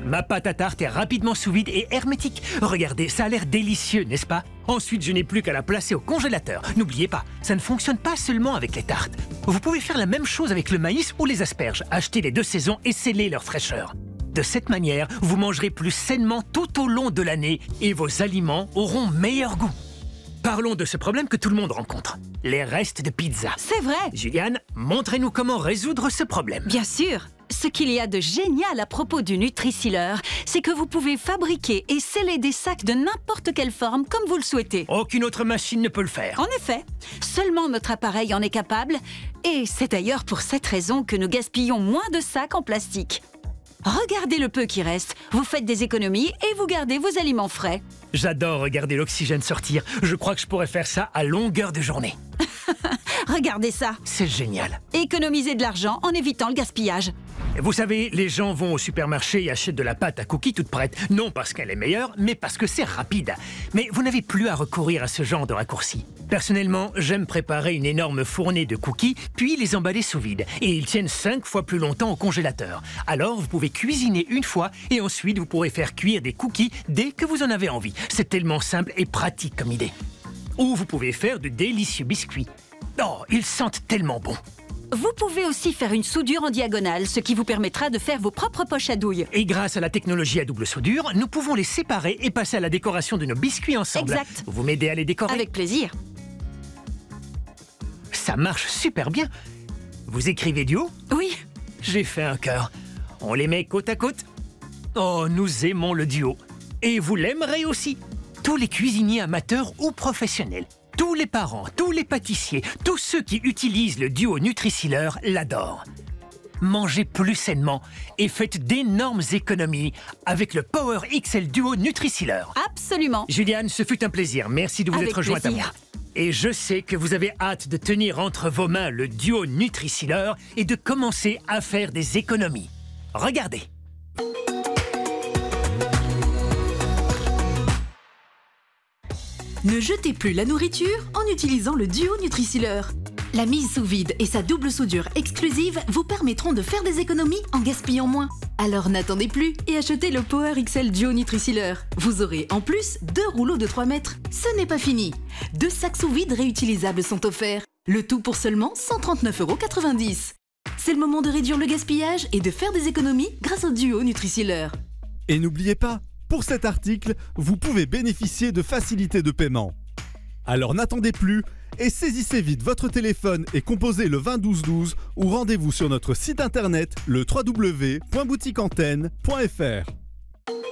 Ma pâte à tarte est rapidement sous vide et hermétique. Regardez, ça a l'air délicieux, n'est-ce pas? Ensuite, je n'ai plus qu'à la placer au congélateur. N'oubliez pas, ça ne fonctionne pas seulement avec les tartes. Vous pouvez faire la même chose avec le maïs ou les asperges. Achetez les 2 saisons et scellez leur fraîcheur. De cette manière, vous mangerez plus sainement tout au long de l'année et vos aliments auront meilleur goût. Parlons de ce problème que tout le monde rencontre. Les restes de pizza. C'est vrai. Juliane, montrez-nous comment résoudre ce problème. Bien sûr. Ce qu'il y a de génial à propos du Nutri-Sealer, c'est que vous pouvez fabriquer et sceller des sacs de n'importe quelle forme comme vous le souhaitez. Aucune autre machine ne peut le faire. En effet, seulement notre appareil en est capable. Et c'est d'ailleurs pour cette raison que nous gaspillons moins de sacs en plastique. Regardez le peu qui reste, vous faites des économies et vous gardez vos aliments frais. J'adore regarder l'oxygène sortir. Je crois que je pourrais faire ça à longueur de journée. Regardez ça. C'est génial. Économiser de l'argent en évitant le gaspillage. Vous savez, les gens vont au supermarché et achètent de la pâte à cookies toute prête. Non parce qu'elle est meilleure, mais parce que c'est rapide. Mais vous n'avez plus à recourir à ce genre de raccourci. Personnellement, j'aime préparer une énorme fournée de cookies, puis les emballer sous vide. Et ils tiennent 5 fois plus longtemps au congélateur. Alors, vous pouvez cuisiner une fois et ensuite vous pourrez faire cuire des cookies dès que vous en avez envie. C'est tellement simple et pratique comme idée. Ou vous pouvez faire de délicieux biscuits. Oh, ils sentent tellement bon. Vous pouvez aussi faire une soudure en diagonale, ce qui vous permettra de faire vos propres poches à douille. Et grâce à la technologie à double soudure, nous pouvons les séparer et passer à la décoration de nos biscuits ensemble. Exact. Vous m'aidez à les décorer? Avec plaisir. Ça marche super bien. Vous écrivez duo? Oui. J'ai fait un cœur. On les met côte à côte? Oh, nous aimons le duo. Et vous l'aimerez aussi. Tous les cuisiniers amateurs ou professionnels, tous les parents, tous les pâtissiers, tous ceux qui utilisent le duo Nutri-Sealer l'adorent. Mangez plus sainement et faites d'énormes économies avec le Power XL Duo Nutri-Sealer. Absolument. Juliane, ce fut un plaisir. Merci de vous Avec être jointe à moi. plaisir. Et je sais que vous avez hâte de tenir entre vos mains le duo Nutri-Sealer et de commencer à faire des économies. Regardez. Ne jetez plus la nourriture en utilisant le duo Nutri-Sealer. La mise sous vide et sa double soudure exclusive vous permettront de faire des économies en gaspillant moins. Alors n'attendez plus et achetez le Power XL Duo Nutri-Sealer. Vous aurez en plus 2 rouleaux de 3 mètres. Ce n'est pas fini. 2 sacs sous vide réutilisables sont offerts. Le tout pour seulement 139,90 €. C'est le moment de réduire le gaspillage et de faire des économies grâce au duo Nutri-Sealer. Et n'oubliez pas, pour cet article, vous pouvez bénéficier de facilités de paiement. Alors n'attendez plus et saisissez vite votre téléphone et composez le 20 12 12 ou rendez-vous sur notre site internet le www.boutiqueantenne.fr.